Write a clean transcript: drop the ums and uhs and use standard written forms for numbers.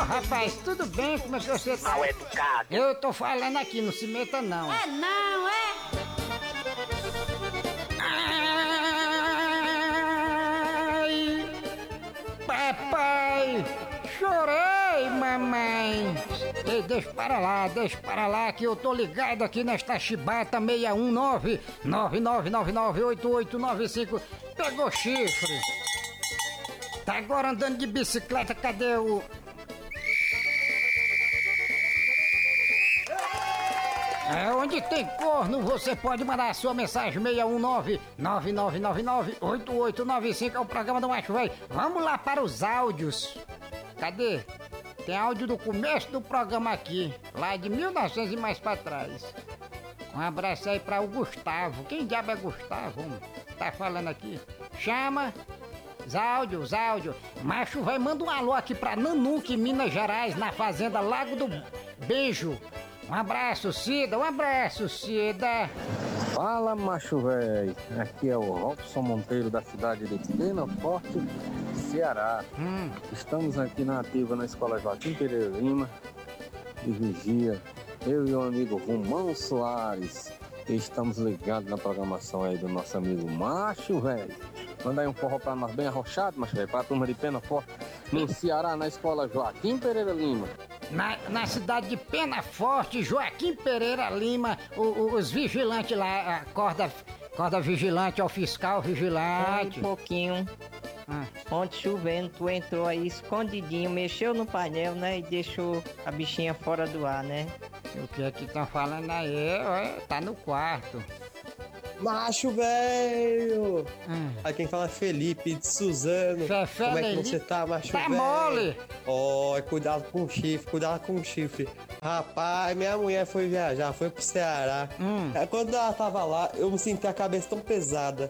rapaz, tudo bem? Como é que você tá? Mal educado. Eu tô falando aqui, não se meta não. É não, é? Ai, papai, chorei, mamãe. Ei, deixa para lá, que eu tô ligado aqui nesta chibata 619 99998895. Pegou chifre. Tá agora andando de bicicleta, cadê o... Onde tem corno, você pode mandar a sua mensagem 619-9999-8895, é o programa do Macho Véi. Vamos lá para os áudios. Cadê? Tem áudio do começo do programa aqui, lá de 1900 e mais pra trás. Um abraço aí para o Gustavo. Quem diabo é Gustavo? Tá falando aqui. Chama. Áudios. Macho Véi, manda um alô aqui pra Nanuque, Minas Gerais, na fazenda Lago do Beijo. Um abraço, Cida. Fala, macho véi. Aqui é o Robson Monteiro da cidade de Pena Forte, Ceará. Estamos aqui na ativa na Escola Joaquim Pereira Lima de vigia. Eu e o amigo Romão Soares. Estamos ligados na programação aí do nosso amigo Macho Véi. Manda aí um forró pra nós bem arrochado, macho véi, pra turma de Pena Forte, no Ceará, na Escola Joaquim Pereira Lima. Na cidade de Pena Forte, Joaquim Pereira Lima, os vigilantes lá, a corda vigilante, o fiscal vigilante. Um pouquinho. Ontem chovendo, tu entrou aí escondidinho, mexeu no painel, né? E deixou a bichinha fora do ar, né? O que é que estão falando aí? Tá no quarto. Macho velho! Aí quem fala é Felipe de Suzano. Como é que você tá, macho velho? Tá mole! Cuidado com o chifre. Rapaz, minha mulher foi viajar, foi pro Ceará. Quando ela tava lá, eu me senti a cabeça tão pesada.